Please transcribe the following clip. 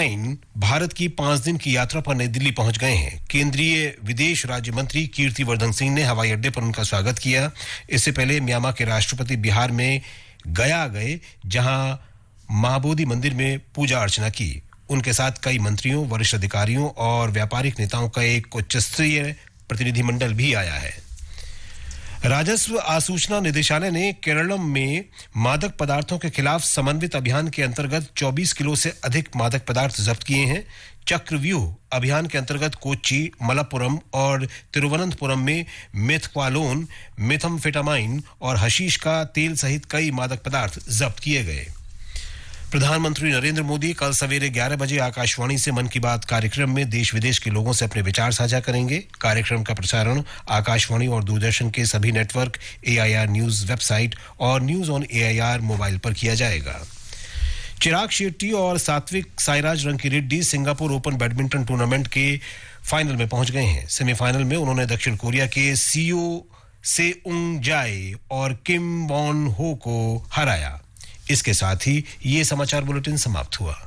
फेटामाइन भारत की 5 दिन की यात्रा पर नई दिल्ली पहुंच गए हैं। केंद्रीय विदेश राज्य मंत्री कीर्तिवर्धन सिंह ने हवाई अड्डे पर उनका स्वागत किया। इससे पहले म्यांमार के राष्ट्रपति बिहार में गया गए, जहां महाबोधि मंदिर में पूजा अर्चना की। उनके साथ कई मंत्रियों, वरिष्ठ अधिकारियों और व्यापारिक नेताओं का एक उच्च स्तरीय प्रतिनिधिमंडल भी आया है। राजस्व आसूचना निदेशालय ने केरलम में मादक पदार्थों के खिलाफ समन्वित अभियान के अंतर्गत 24 किलो से अधिक मादक पदार्थ जब्त किए हैं। चक्रव्यूह अभियान के अंतर्गत कोच्चि, मलप्पुरम और तिरुवनंतपुरम में मेथक्वालोन, मेथाम्फेटामाइन और हशीश का तेल सहित कई मादक पदार्थ जब्त किए गए। प्रधानमंत्री नरेंद्र मोदी कल सवेरे 11 बजे आकाशवाणी से मन की बात कार्यक्रम में देश विदेश के लोगों से अपने विचार साझा करेंगे। कार्यक्रम का प्रसारण आकाशवाणी और दूरदर्शन के सभी नेटवर्क, AIR न्यूज वेबसाइट और न्यूज ऑन AIR मोबाइल पर किया जाएगा। चिराग शेट्टी और Satwik Sairaj Rankireddy Singapore open badminton tournament के फाइनल में पहुंच गए हैं। सेमीफाइनल में उन्होंने दक्षिण कोरिया के सियो सेउंग जाए और किम वॉन हो को हराया। इसके साथ ही ये समाचार बुलेटिन समाप्त हुआ।